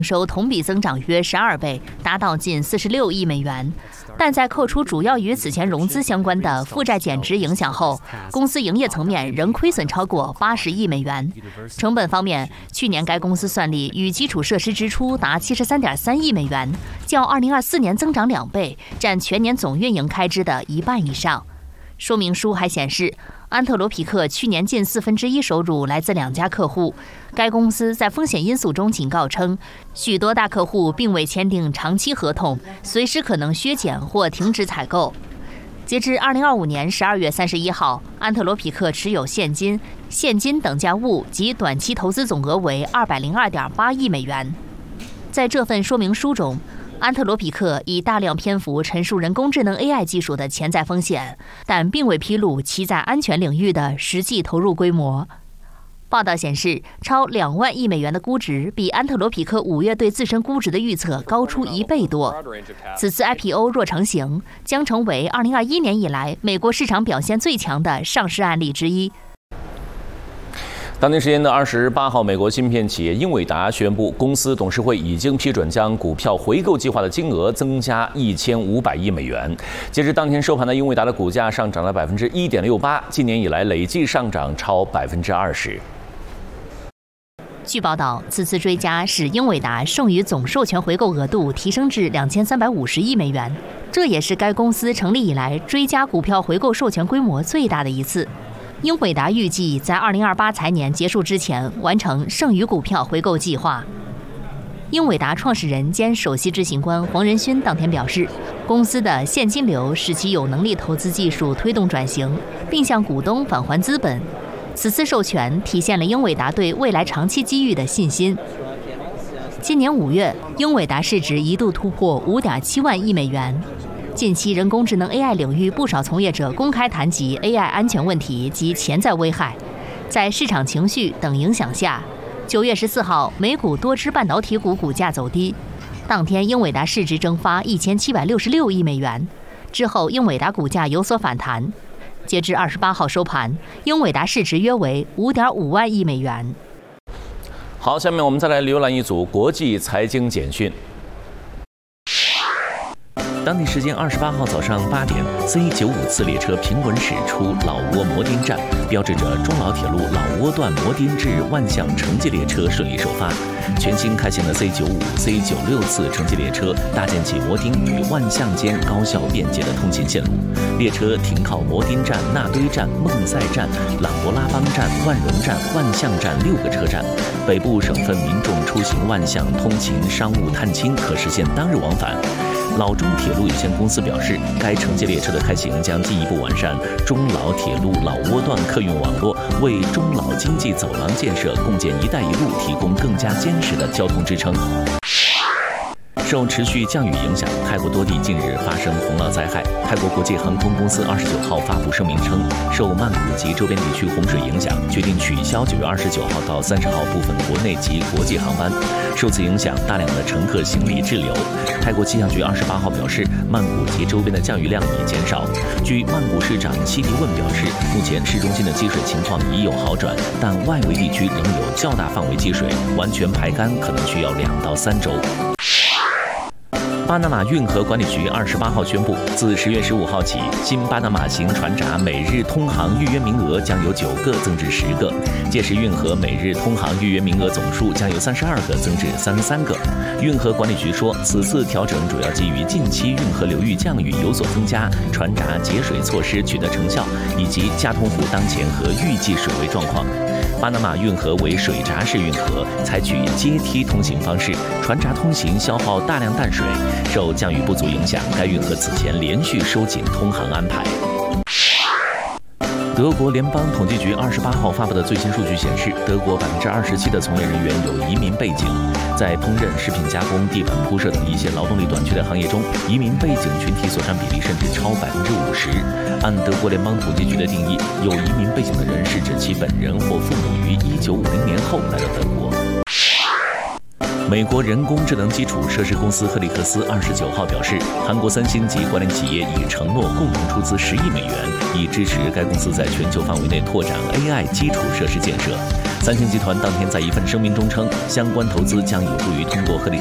收同比增长约12倍，达到近46亿美元。但在扣除主要与此前融资相关的负债减值影响后，公司营业层面仍亏损超过80亿美元。成本方面，去年该公司算力与基础设施支出达73.3亿美元，较2024年增长2倍，占全年总运营开支的1半以上。说明书还显示，安特罗皮克去年近1/4收入来自2家客户。该公司在风险因素中警告称，许多大客户并未签订长期合同，随时可能削减或停止采购。截至2025年12月31号，安特罗皮克持有现金等价物及短期投资总额为202.8亿美元。在这份说明书中，安特罗皮克以大量篇幅陈述人工智能 AI 技术的潜在风险，但并未披露其在安全领域的实际投入规模。报道显示，超2万亿美元的估值比安特罗皮克5月对自身估值的预测高出1倍多。此次 IPO 若成型，将成为2021年以来美国市场表现最强的上市案例之一。 当地时间的28号，美国芯片企业英伟达宣布，公司董事会已经批准将股票回购计划的金额增加1500亿美元。截至当天收盘的英伟达的股价上涨了1.68%，今年以来累计上涨超20%。 据报道，此次追加使英伟达剩余总授权回购额度提升至2350亿美元，这也是该公司成立以来追加股票回购授权规模最大的一次。英伟达预计在2028财年结束之前完成剩余股票回购计划。英伟达创始人兼首席执行官黄仁勋当天表示，公司的现金流使其有能力投资技术推动转型，并向股东返还资本。此次授权体现了英伟达对未来长期机遇的信心。今年5月，英伟达市值一度突破5.7万亿美元。近期，人工智能 AI 领域不少从业者公开谈及 AI 安全问题及潜在危害。在市场情绪等影响下，9月14号，美股多只半导体股股价走低。当天，英伟达市值蒸发1766亿美元。之后，英伟达股价有所反弹。截至28号收盘，英伟达市值约为5.5万亿美元。 好，下面我们再来浏览一组国际财经简讯。当地时间28号早上8点 ，C95 次列车平稳驶出老挝摩丁站，标志着中老铁路老挝段摩丁至万象城际列车顺利首发。全新开行的 C95、C96 次城际列车搭建起摩丁与万象间高效便捷的通勤线路。列车停靠摩丁站、纳堆站、孟塞站、朗勃拉邦站、万荣站、万象站6个车站。北部省份民众出行万象通勤、商务探亲可实现当日往返。老中铁路有限公司表示，该城际列车的开行将进一步完善中老铁路老挝段客运网络，为中老经济走廊建设、共建“一带一路”提供更加坚实的交通支撑。受持续降雨影响，泰国多地近日发生洪涝灾害。泰国国际航空公司29号发布声明称，受曼谷及周边地区洪水影响，决定取消9月29号到30号部分国内及国际航班。受此影响，大量的乘客行李滞留。泰国气象局28号表示，曼谷及周边的降雨量已减少。据曼谷市长西迪问表示，目前市中心的积水情况已有好转，但外围地区仍有较大范围积水，完全排干可能需要2到3周。巴拿马运河管理局28号宣布，自10月15号起，新巴拿马型船闸每日通航预约名额将由9个增至10个，届时运河每日通航预约名额总数将由32个增至33个。运河管理局说，此次调整主要基于近期运河流域降雨有所增加，船闸节水措施取得成效，以及加通湖当前和预计水位状况。巴拿马运河为水闸式运河，采取阶梯通行方式，船闸通行消耗大量淡水。受降雨不足影响，该运河此前连续收紧通航安排。德国联邦统计局28号发布的最新数据显示，德国27%的从业人员有移民背景。在烹饪、食品加工、地板铺设等一些劳动力短缺的行业中，移民背景群体所占比例甚至超50%。按德国联邦统计局的定义，有移民背景的人是指其本人或父母于1950年后来到德国。美国人工智能基础设施公司赫利克斯29号表示，韩国三星及关联企业已承诺共同出资10亿美元，以支持该公司在全球范围内拓展 AI 基础设施建设。 三星集团当天在一份声明中称，相关投资将有助于通过合理